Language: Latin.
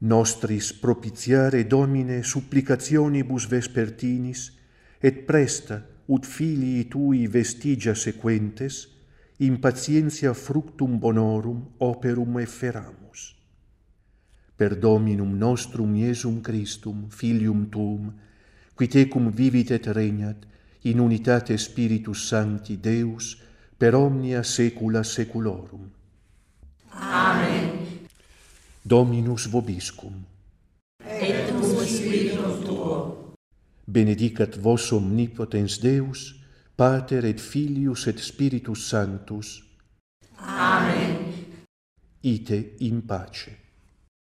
Nostris propitiare, Domine, supplicationibus vespertinis, et presta, ut filii tui vestigia sequentes, in patientia fructum bonorum operum efferamus. Per Dominum nostrum Iesum Christum, Filium Tuum, qui tecum vivit et regnat, in unitate Spiritus Sancti Deus, per omnia saecula saeculorum. Amen. Dominus vobiscum. Et cum spiritum tuo. Benedicat vos omnipotens Deus, Pater et Filius et Spiritus Sanctus. Amen. Ite in pace.